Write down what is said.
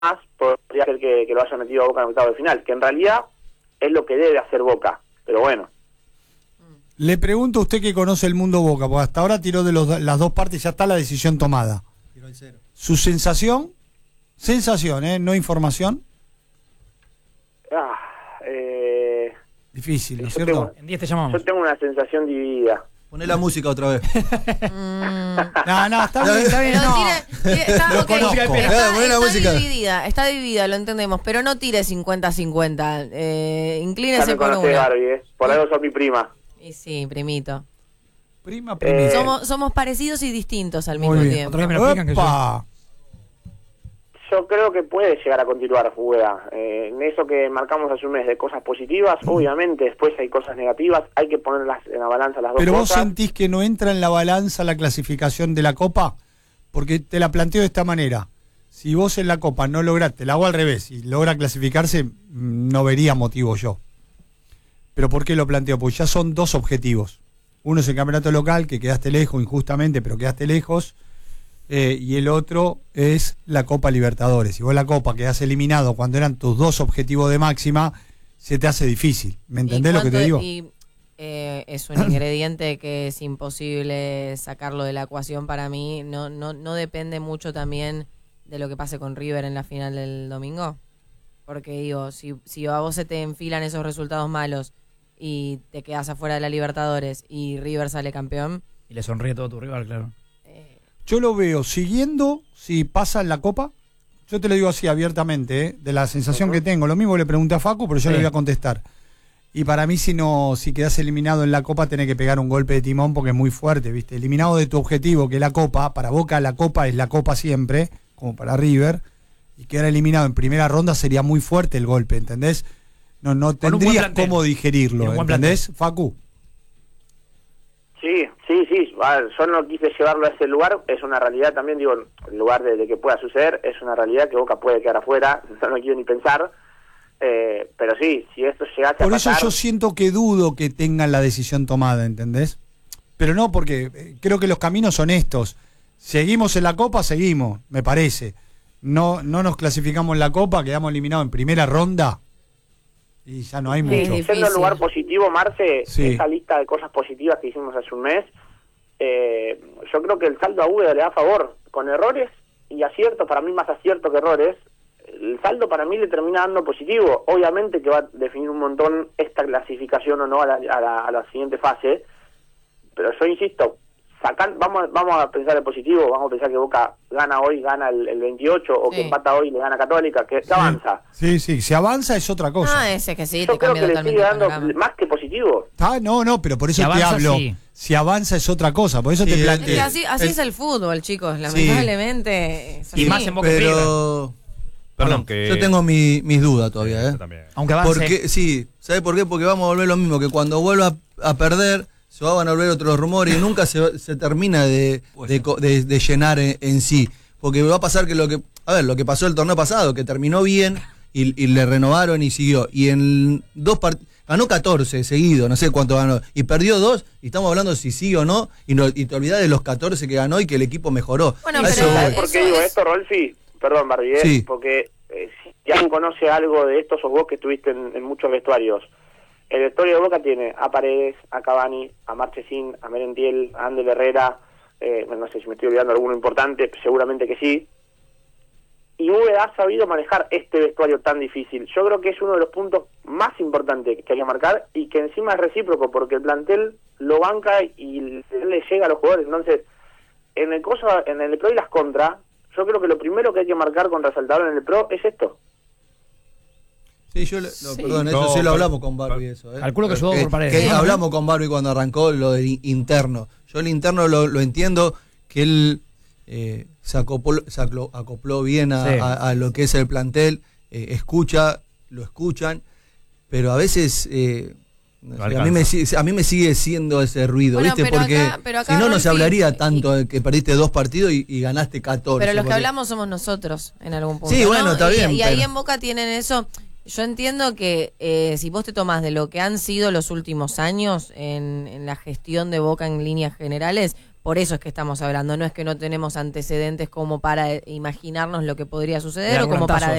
podría ser que lo haya metido a Boca en octavo de final, que en realidad es lo que debe hacer Boca, pero bueno. Le pregunto a usted que conoce el mundo Boca, porque hasta ahora tiró de las dos partes, ya está la decisión tomada. Tiró el cero. ¿Su sensación? Sensación, no información. Difícil, ¿no es cierto? En 10 te llamamos. Yo tengo una sensación dividida. Poné la música otra vez. No, está bien, está bien. Pero No. está, Lo ok, conozco. Poné la música. Está dividida, lo entendemos, pero no tire 50-50. Ya Inclínese me por conocés, una. Barbie, por algo sos mi prima. Y sí, primito. Prima. Somos parecidos y distintos al Muy mismo bien. tiempo. Otra vez me lo explican que yo. Opa. Yo creo que puede llegar a continuar Úbeda. En eso que marcamos hace un mes de cosas positivas, obviamente después hay cosas negativas, hay que ponerlas en la balanza las dos Pero vos cosas. sentís que no entra en la balanza la clasificación de la Copa, porque te la planteo de esta manera. Si vos en la Copa no lográs, te la hago al revés, y logra clasificarse, no vería motivo yo. ¿Pero por qué lo planteo? Porque ya son dos objetivos. Uno es el campeonato local, que quedaste lejos injustamente, pero quedaste lejos. Y el otro es la Copa Libertadores. Si vos la Copa quedás eliminado cuando eran tus dos objetivos de máxima, se te hace difícil. ¿Me entendés lo que te digo? Es un ingrediente que es imposible sacarlo de la ecuación para mí. No depende mucho también de lo que pase con River en la final del domingo. Porque digo, si a vos se te enfilan esos resultados malos y te quedas afuera de la Libertadores y River sale campeón. Y le sonríe todo tu rival, claro. Yo lo veo siguiendo, si pasa en la Copa, yo te lo digo así abiertamente, de la sensación que tengo. Lo mismo le pregunté a Facu, pero yo le voy a contestar. Y para mí, si quedás eliminado en la Copa, tenés que pegar un golpe de timón porque es muy fuerte, ¿viste? Eliminado de tu objetivo, que es la Copa, para Boca la Copa es la Copa siempre, como para River, y quedar eliminado en primera ronda sería muy fuerte el golpe, ¿entendés? No tendrías cómo digerirlo, ¿entendés, Facu? Sí. A ver, yo no quise llevarlo a ese lugar, es una realidad también, digo, en lugar de que pueda suceder, es una realidad que Boca puede quedar afuera, no lo quiero ni pensar, pero sí, si esto llegase a pasar... Por eso yo siento que dudo que tengan la decisión tomada, ¿entendés? Pero no, porque creo que los caminos son estos. Seguimos en la Copa, seguimos, me parece. No nos clasificamos en la Copa, quedamos eliminados en primera ronda y ya no hay mucho. Siendo el lugar positivo, Marce, Sí. esa lista de cosas positivas que hicimos hace un mes, yo creo que el saldo a Úbeda le da favor, con errores y aciertos, para mí más acierto que errores, el saldo para mí le termina dando positivo. Obviamente que va a definir un montón esta clasificación o no a la siguiente fase, pero yo insisto, vamos a pensar en positivo, vamos a pensar que Boca gana hoy, gana el 28, o que empata hoy y le gana Católica, que avanza. Sí, si avanza es otra cosa. Ese que sí, Yo te creo cambia que le totalmente sigue el dando panorama. más que positivo. No, pero por eso Si te avanza, hablo. sí. Si avanza es otra cosa, por eso te Es planteo. que así es el fútbol, chicos, lamentablemente. Es Y así. más en Boca y River. Pero... Perdón, que... Yo tengo mis dudas todavía, Yo también. Aunque avance. Porque, sí, ¿sabes por qué? Porque vamos a volver lo mismo, que cuando vuelva a perder, se van a volver otros rumores y nunca se termina de llenar en sí. Porque va a pasar que lo que pasó el torneo pasado, que terminó bien y le renovaron y siguió. Y en ganó 14 seguidos, no sé cuánto ganó, y perdió 2, y estamos hablando si sí o no, y te olvidás de los 14 que ganó y que el equipo mejoró. Bueno, A pero eso voy. ¿Sabes por qué digo esto, Rolfi? Perdón, Barbie, Sí. porque si alguien conoce algo de esto, sos vos que estuviste en muchos vestuarios. El vestuario de Boca tiene a Paredes, a Cavani, a Marchesín, a Merentiel, a Ander Herrera, no sé si me estoy olvidando alguno importante, seguramente que sí. Y Úbeda ha sabido manejar este vestuario tan difícil. Yo creo que es uno de los puntos más importantes que hay que marcar y que encima es recíproco, porque el plantel lo banca y le llega a los jugadores. Entonces, en el pro y las contras, yo creo que lo primero que hay que marcar con resaltador en el pro es esto. Sí, perdón, eso sí lo hablamos con Barbie, eso. Calculo que sudó por Paredes. Que hablamos con Barbie cuando arrancó lo del interno. Yo el interno lo entiendo, que él se acopló bien a lo que es el plantel, lo escuchan, pero a veces a mí me sigue siendo ese ruido, Bueno, ¿viste? Porque pero acá si no, no se Rolfi, hablaría tanto de que perdiste 2 partidos y ganaste 14. Pero los que porque- hablamos somos nosotros en algún punto. Sí, bueno, ¿no? está bien, Y ahí pero- en Boca tienen eso. Yo entiendo que si vos te tomás de lo que han sido los últimos años en la gestión de Boca en líneas generales, Por eso es que estamos hablando, no es que no tenemos antecedentes como para imaginarnos lo que podría suceder De o como para volantazo.